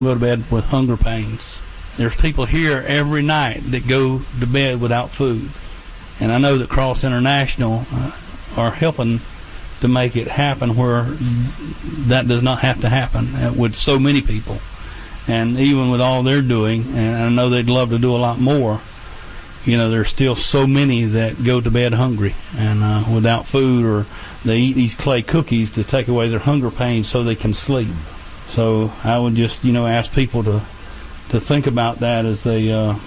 go to bed with hunger pains. There's people here every night that go to bed without food. And I know that Cross International are helping to make it happen where that does not have to happen with so many people. And even with all they're doing, and I know they'd love to do a lot more, there's still so many that go to bed hungry and without food, or they eat these clay cookies to take away their hunger pains so they can sleep. So I would just, ask people to think about that as they,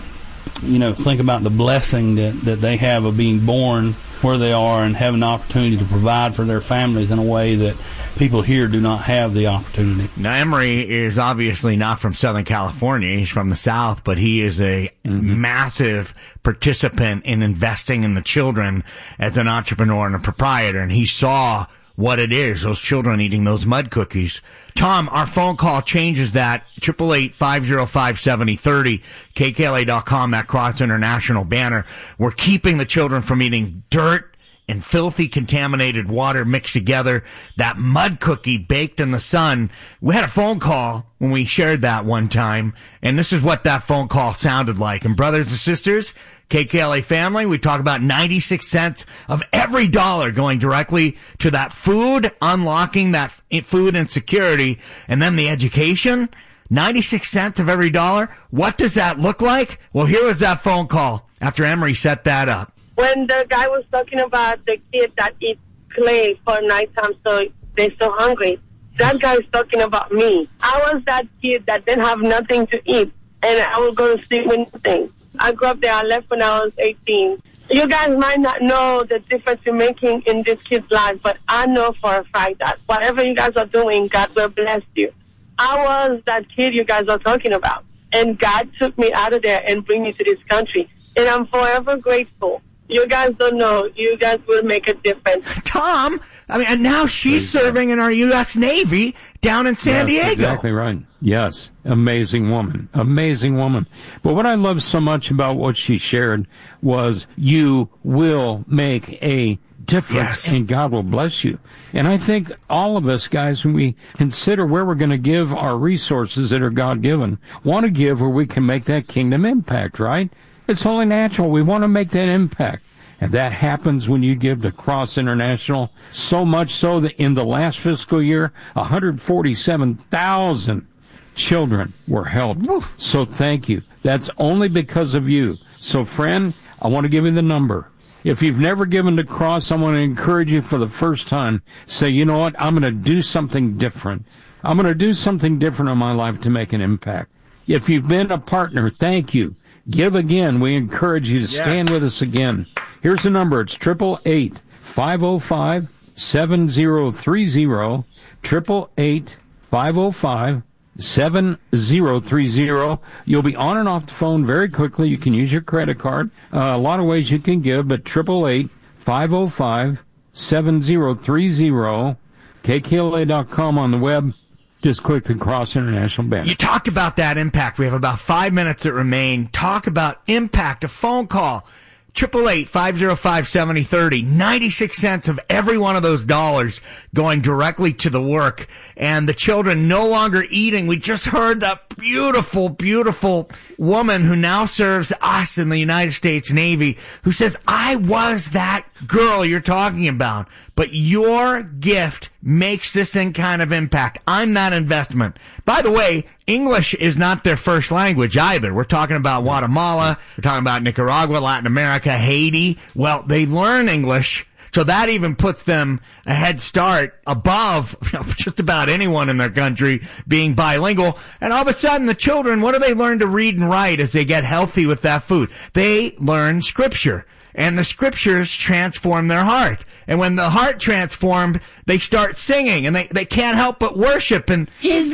think about the blessing that they have of being born where they are and having the opportunity to provide for their families in a way that people here do not have the opportunity. Now, Emery is obviously not from Southern California. He's from the South, but he is a massive participant in investing in the children as an entrepreneur and a proprietor, and he saw what it is, those children eating those mud cookies. Tom, our phone call changes that. 888-505-7030, KKLA.com, that Cross International banner. We're keeping the children from eating dirt and filthy contaminated water mixed together. That mud cookie baked in the sun. We had a phone call when we shared that one time, and this is what that phone call sounded like. And brothers and sisters, KKLA family, we talk about 96 cents of every dollar going directly to that food, unlocking that food insecurity, and then the education. 96 cents of every dollar. What does that look like? Well, here was that phone call after Emery set that up. When the guy was talking about the kid that eats clay for nighttime so they're so hungry, that guy is talking about me. I was that kid that didn't have nothing to eat, and I would go to sleep with nothing. I grew up there. I left when I was 18. You guys might not know the difference you're making in this kid's life, but I know for a fact that whatever you guys are doing, God will bless you. I was that kid you guys are talking about, and God took me out of there and bring me to this country, and I'm forever grateful. You guys don't know. You guys will make a difference. Tom, and now she's serving in our U.S. Navy down in San Diego. Exactly right. Yes. Amazing woman. Amazing woman. But what I love so much about what she shared was you will make a difference, and God will bless you. And I think all of us, guys, when we consider where we're going to give our resources that are God-given, want to give where we can make that kingdom impact, right? It's only natural. We want to make that impact. And that happens when you give to Cross International, so much so that in the last fiscal year, 147,000 children were helped. So thank you. That's only because of you. So, friend, I want to give you the number. If you've never given to Cross, I want to encourage you for the first time. Say, you know what? I'm going to do something different. I'm going to do something different in my life to make an impact. If you've been a partner, thank you. Give again. We encourage you to stand with us again. Here's the number. It's 888-505-7030. 888-505-7030. You'll be on and off the phone very quickly. You can use your credit card. A lot of ways you can give, but 888-505-7030. KKLA.com on the web. Just click the Cross International banner. You talked about that impact. We have about 5 minutes that remain. Talk about impact, a phone call. 888-505-7030. 96 cents of every one of those dollars going directly to the work. And the children no longer eating. We just heard that beautiful, beautiful woman who now serves us in the United States Navy, who says, I was that girl you're talking about, but your gift makes this kind of impact. I'm that investment. By the way, English is not their first language either. We're talking about Guatemala, we're talking about Nicaragua, Latin America, Haiti. Well, they learn English, so that even puts them a head start above just about anyone in their country being bilingual. And all of a sudden, the children, what do they learn to read and write as they get healthy with that food? They learn Scripture. And the Scriptures transform their heart. And when the heart transformed, they start singing, and they can't help but worship. And